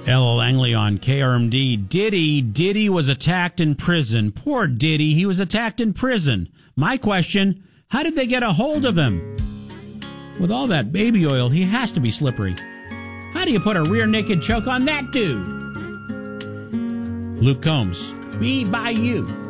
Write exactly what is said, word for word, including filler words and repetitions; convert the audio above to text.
Ella Langley on K R M D. Diddy, Diddy was attacked in prison. Poor Diddy, he was attacked in prison. My question, how did they get a hold of him? With all that baby oil, he has to be slippery. How do you put a rear naked choke on that dude? Luke Combs, me by you.